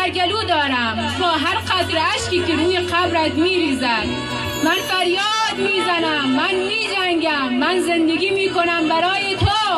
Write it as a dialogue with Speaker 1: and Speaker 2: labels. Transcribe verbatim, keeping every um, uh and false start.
Speaker 1: در گلو دارم تا هر قطره اشکی که روی قبرت میریزد. من فریاد میزنم، من میجنگم، من زندگی میکنم برای تو.